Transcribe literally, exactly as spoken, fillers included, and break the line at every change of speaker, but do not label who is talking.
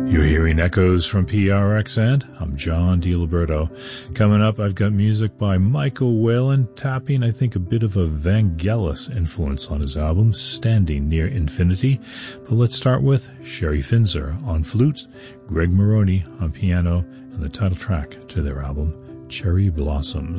You're hearing echoes from P R X, and I'm John DiLiberto. Coming up, I've got music by Michael Whalen, tapping, I think, a bit of a Vangelis influence on his album, Standing Near Infinity. But let's start with Sherry Finzer on flute, Greg Maroney on piano, and the title track to their album, Cherry Blossoms.